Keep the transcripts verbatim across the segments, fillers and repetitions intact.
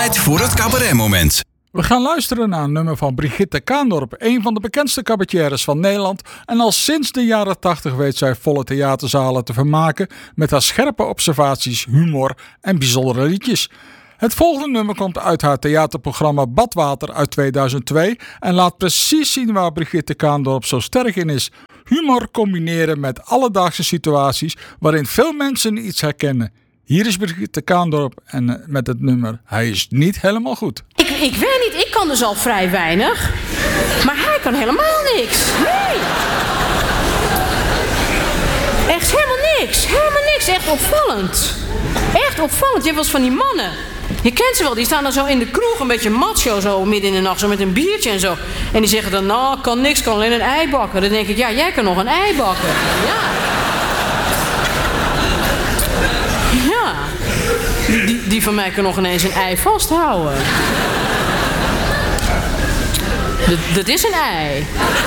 Tijd voor het cabaretmoment. We gaan luisteren naar een nummer van Brigitte Kaandorp, een van de bekendste cabaretières van Nederland. En al sinds de jaren tachtig weet zij volle theaterzalen te vermaken met haar scherpe observaties, humor en bijzondere liedjes. Het volgende nummer komt uit haar theaterprogramma Badwater uit tweeduizend twee en laat precies zien waar Brigitte Kaandorp zo sterk in is. Humor combineren met alledaagse situaties waarin veel mensen iets herkennen. Hier is Brigitte Kaandorp en met het nummer Hij is niet helemaal goed. Ik, ik weet niet, ik kan dus al vrij weinig. Maar hij kan helemaal niks. Nee. Echt helemaal niks. Helemaal niks. Echt opvallend. Echt opvallend. Je hebt wel eens van die mannen. Je kent ze wel, die staan dan zo in de kroeg een beetje macho zo midden in de nacht, zo met een biertje en zo. En die zeggen dan, nou, kan niks, kan alleen een ei bakken. Dan denk ik, ja, jij kan nog een ei bakken. Ja. Ja. Die, die van mij kan nog ineens een ei vasthouden. Dat, dat is een ei.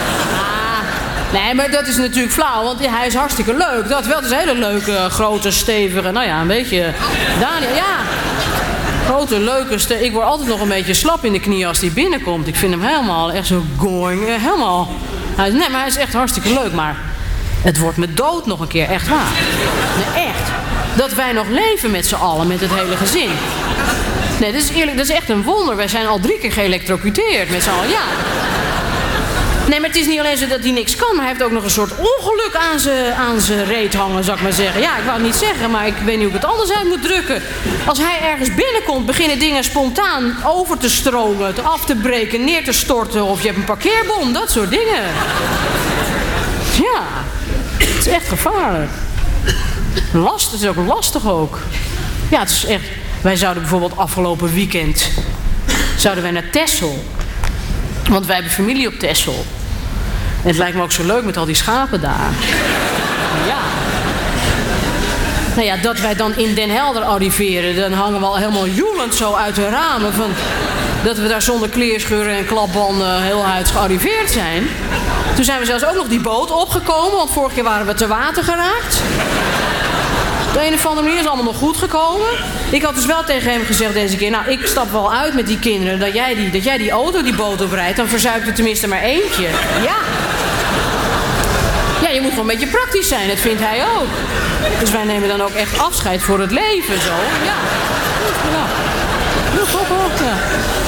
Ah, nee, maar dat is natuurlijk flauw, want hij is hartstikke leuk. Dat wel, het is een hele leuke, grote, stevige, nou ja, een beetje... Daniel, ja... Grote, leuke ste- Ik word altijd nog een beetje slap in de knie als hij binnenkomt. Ik vind hem helemaal echt zo going. Helemaal. Hij is, nee, maar hij is echt hartstikke leuk. Maar het wordt me dood nog een keer. Echt waar. Nee, echt. Dat wij nog leven met z'n allen, met het hele gezin. Nee, dat is eerlijk. Dat is echt een wonder. Wij zijn al drie keer geëlektrocuteerd met z'n allen. Ja. Nee, maar het is niet alleen zo dat hij niks kan, maar hij heeft ook nog een soort ongeluk aan zijn aan zijn reet hangen, zou ik maar zeggen. Ja, ik wou het niet zeggen, maar ik weet niet hoe ik het anders uit moet drukken. Als hij ergens binnenkomt, beginnen dingen spontaan over te stromen, te af te breken, neer te storten, of je hebt een parkeerbom, dat soort dingen. Ja, het is echt gevaarlijk. Last, het is ook lastig ook. Ja, het is echt... Wij zouden bijvoorbeeld afgelopen weekend, zouden wij naar Texel. Want wij hebben familie op Texel. En het lijkt me ook zo leuk met al die schapen daar. Ja. Nou ja, dat wij dan in Den Helder arriveren, dan hangen we al helemaal joelend zo uit de ramen van dat we daar zonder kleerscheuren en klapbanden heel huids gearriveerd zijn. Toen zijn we zelfs ook nog die boot opgekomen, want vorige keer waren we te water geraakt. Op de een of andere manier is allemaal nog goed gekomen. Ik had dus wel tegen hem gezegd deze keer, nou, ik stap wel uit met die kinderen, dat jij die, dat jij die auto die boot oprijdt, dan verzuipt er tenminste maar eentje. Ja. Ja, je moet gewoon een beetje praktisch zijn, dat vindt hij ook. Dus wij nemen dan ook echt afscheid voor het leven, zo. Ja. Ja. Ja.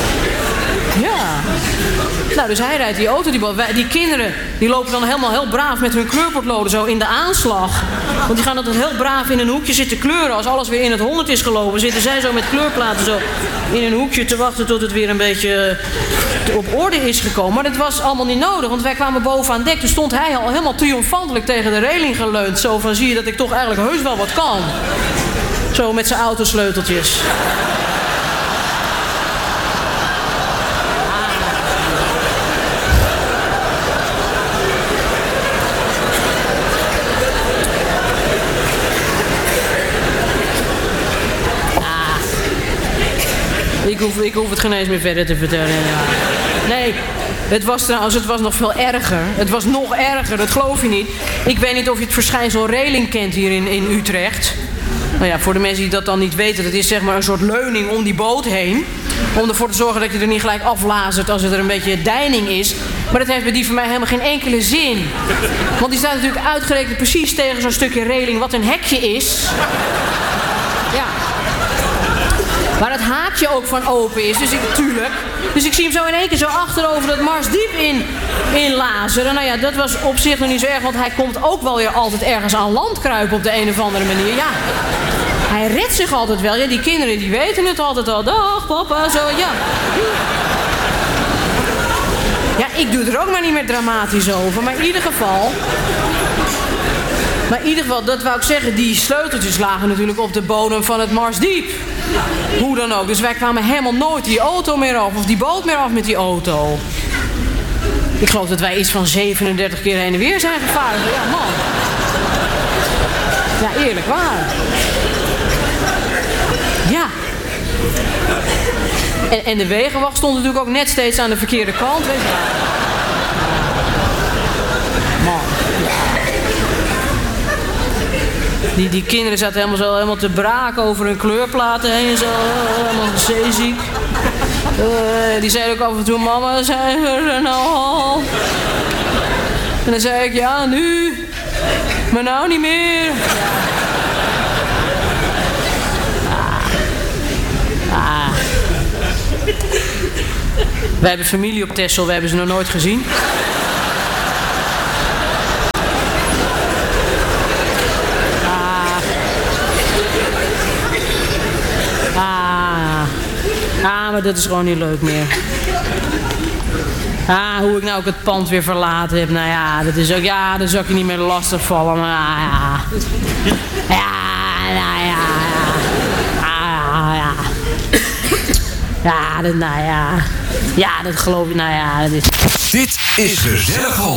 Ja. Nou, dus hij rijdt die auto, die, wij, die kinderen, die lopen dan helemaal heel braaf met hun kleurpotloden zo in de aanslag. Want die gaan altijd heel braaf in een hoekje zitten kleuren. Als alles weer in het honderd is gelopen, zitten zij zo met kleurplaten zo in een hoekje te wachten tot het weer een beetje op orde is gekomen. Maar dat was allemaal niet nodig, want wij kwamen boven aan dek. Toen stond hij al helemaal triomfantelijk tegen de reling geleund. Zo van, zie je dat ik toch eigenlijk heus wel wat kan. Zo met zijn autosleuteltjes. Ik hoef, ik hoef het geen eens meer verder te vertellen. Ja. Nee, het was trouwens, het was nog veel erger. Het was nog erger, dat geloof je niet. Ik weet niet of je het verschijnsel reling kent hier in, in Utrecht. Nou ja, voor de mensen die dat dan niet weten, dat is zeg maar een soort leuning om die boot heen. Om ervoor te zorgen dat je er niet gelijk aflazert als er een beetje deining is. Maar dat heeft bij die van mij helemaal geen enkele zin. Want die staat natuurlijk uitgerekend precies tegen zo'n stukje reling wat een hekje is. Ja. Waar het haakje ook van open is, dus ik, tuurlijk. Dus ik zie hem zo in één keer zo achterover dat Marsdiep in, in lazeren. Nou ja, dat was op zich nog niet zo erg, want hij komt ook wel weer altijd ergens aan land kruipen op de een of andere manier. Ja, hij redt zich altijd wel. Ja, die kinderen die weten het altijd al. Dag papa, zo, ja. Ja, ik doe er ook maar niet meer dramatisch over, maar in ieder geval... Maar in ieder geval, dat wou ik zeggen, die sleuteltjes lagen natuurlijk op de bodem van het Marsdiep. Hoe dan ook. Dus wij kwamen helemaal nooit die auto meer af, of die boot meer af met die auto. Ik geloof dat wij iets van zevenendertig keer heen en weer zijn gevaren. Ja, man. Ja, eerlijk waar. Ja. En, en de wegenwacht stond natuurlijk ook net steeds aan de verkeerde kant. Weet je wel. Man. Die, die kinderen zaten helemaal zo helemaal te braken over hun kleurplaten heen en zo. Helemaal zeeziek. Uh, die zei ook af en toe, mama, zijn we er nou al? En dan zei ik, ja, nu. Maar nou niet meer. Ah. Ah. Wij hebben familie op Texel, we hebben ze nog nooit gezien. Ah, maar dat is gewoon niet leuk meer. Ah, hoe ik nou ook het pand weer verlaten heb. Nou ja, dat is ook... Ja, dan zou ik je niet meer lastig vallen. Maar ja... Ja, nou ja... Ja, ja... Ja, dat, nou ja... Ja, dat geloof ik... Nou ja, dat is... Dit is Gezellig Holland.